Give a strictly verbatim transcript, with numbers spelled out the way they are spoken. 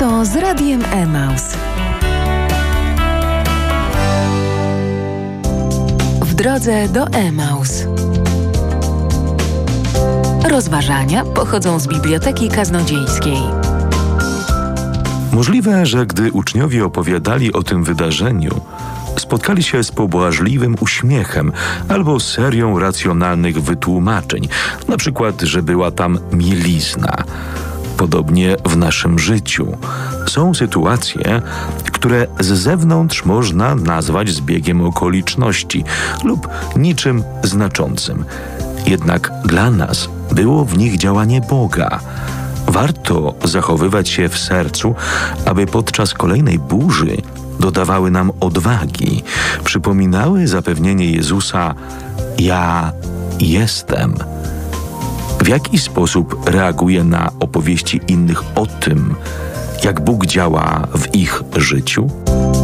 Lato z Radiem Emaus. W drodze do Emaus. Rozważania pochodzą z Biblioteki Kaznodziejskiej. Możliwe, że gdy uczniowie opowiadali o tym wydarzeniu, spotkali się z pobłażliwym uśmiechem albo serią racjonalnych wytłumaczeń, na przykład, że była tam mielizna. Podobnie w naszym życiu. Są sytuacje, które z zewnątrz można nazwać zbiegiem okoliczności lub niczym znaczącym. Jednak dla nas było w nich działanie Boga. Warto zachowywać się w sercu, aby podczas kolejnej burzy dodawały nam odwagi, przypominały zapewnienie Jezusa: ja jestem. W jaki sposób reaguje na opowieści innych o tym, jak Bóg działa w ich życiu?